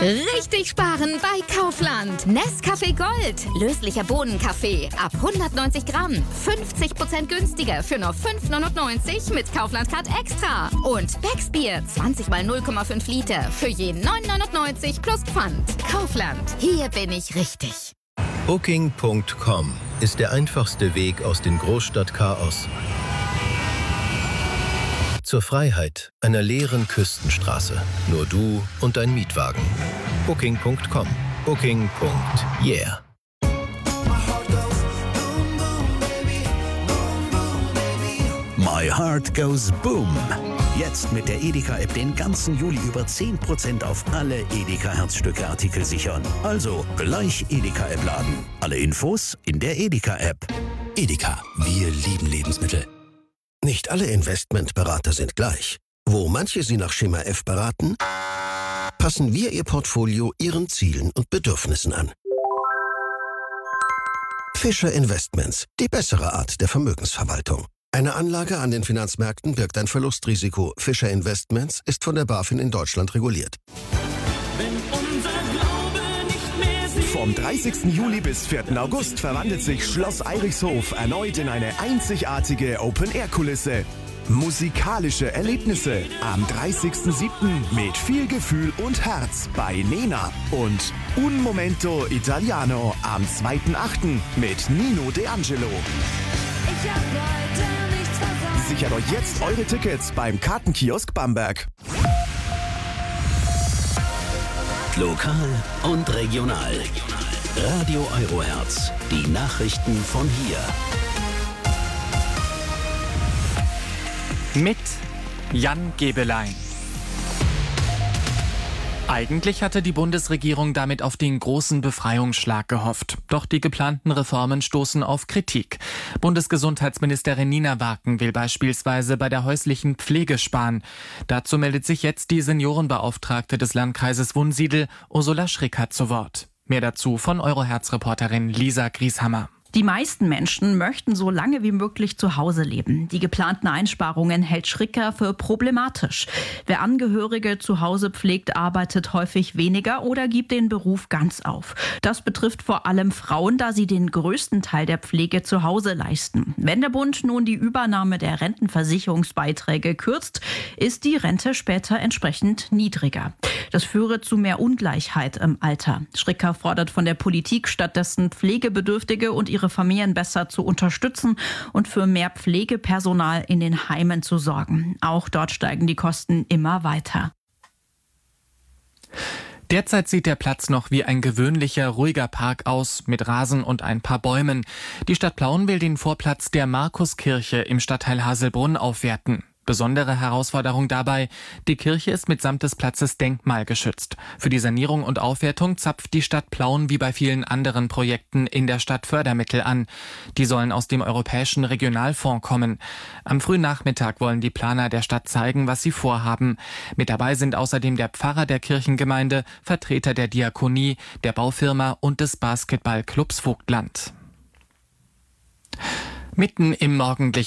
Richtig sparen bei Kaufland. Nescafé Gold. Löslicher Bohnenkaffee. Ab 190 Gramm. 50% günstiger für nur 5,99 mit Kaufland Card Extra. Und Becksbier. 20 mal 0,5 Liter. Für je 9,99 plus Pfand. Kaufland. Hier bin ich richtig. Booking.com ist der einfachste Weg aus dem Großstadtchaos zur Freiheit einer leeren Küstenstraße. Nur du und dein Mietwagen. Booking.com. Booking.yeah. My Heart Goes Boom. Jetzt mit der Edeka-App den ganzen Juli über 10% auf alle Edeka-Herzstücke-Artikel sichern. Also gleich Edeka-App laden. Alle Infos in der Edeka-App. Edeka, wir lieben Lebensmittel. Nicht alle Investmentberater sind gleich. Wo manche Sie nach Schema F beraten, passen wir Ihr Portfolio Ihren Zielen und Bedürfnissen an. Fischer Investments, die bessere Art der Vermögensverwaltung. Eine Anlage an den Finanzmärkten birgt ein Verlustrisiko. Fischer Investments ist von der BaFin in Deutschland reguliert. Vom 30. Juli bis 4. August verwandelt sich Schloss Eirichshof erneut in eine einzigartige Open-Air-Kulisse. Musikalische Erlebnisse am 30.07. mit viel Gefühl und Herz bei Nena und Un Momento Italiano am 2.08. mit Nino D'Angelo. Sichert euch jetzt eure Tickets beim Kartenkiosk Bamberg. Lokal und regional. Radio Eurohertz. Die Nachrichten von hier. Mit Jan Gebelein. Eigentlich hatte die Bundesregierung damit auf den großen Befreiungsschlag gehofft. Doch die geplanten Reformen stoßen auf Kritik. Bundesgesundheitsministerin Nina Waken will beispielsweise bei der häuslichen Pflege sparen. Dazu meldet sich jetzt die Seniorenbeauftragte des Landkreises Wunsiedel, Ursula Schrickert, zu Wort. Mehr dazu von Eurohertz-Reporterin Lisa Grieshammer. Die meisten Menschen möchten so lange wie möglich zu Hause leben. Die geplanten Einsparungen hält Schricker für problematisch. Wer Angehörige zu Hause pflegt, arbeitet häufig weniger oder gibt den Beruf ganz auf. Das betrifft vor allem Frauen, da sie den größten Teil der Pflege zu Hause leisten. Wenn der Bund nun die Übernahme der Rentenversicherungsbeiträge kürzt, ist die Rente später entsprechend niedriger. Das führe zu mehr Ungleichheit im Alter. Schricker fordert von der Politik stattdessen Pflegebedürftige und ihre Familien besser zu unterstützen und für mehr Pflegepersonal in den Heimen zu sorgen. Auch dort steigen die Kosten immer weiter. Derzeit sieht der Platz noch wie ein gewöhnlicher, ruhiger Park aus, mit Rasen und ein paar Bäumen. Die Stadt Plauen will den Vorplatz der Markuskirche im Stadtteil Haselbrunn aufwerten. Besondere Herausforderung dabei, die Kirche ist mitsamt des Platzes denkmalgeschützt. Für die Sanierung und Aufwertung zapft die Stadt Plauen wie bei vielen anderen Projekten in der Stadt Fördermittel an. Die sollen aus dem Europäischen Regionalfonds kommen. Am frühen Nachmittag wollen die Planer der Stadt zeigen, was sie vorhaben. Mit dabei sind außerdem der Pfarrer der Kirchengemeinde, Vertreter der Diakonie, der Baufirma und des Basketballclubs Vogtland. Mitten im morgendlichen